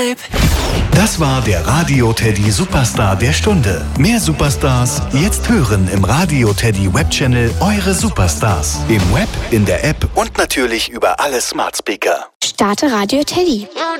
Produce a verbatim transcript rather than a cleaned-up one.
Vibe. Das war der Radio Teddy Superstar der Stunde. Mehr Superstars jetzt hören im Radio Teddy Webchannel Eure Superstars. Im Web, in der App und natürlich über alle Smart Speaker. Starte Radio Teddy.